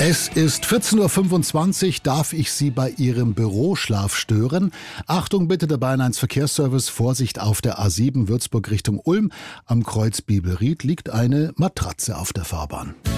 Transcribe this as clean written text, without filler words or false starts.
Es ist 14.25 Uhr. Darf ich Sie bei Ihrem Büroschlaf stören? Achtung bitte, der Bayern 1 Verkehrsservice. Vorsicht, auf der A7 Würzburg Richtung Ulm. Am Kreuz Bibelried liegt eine Matratze auf der Fahrbahn.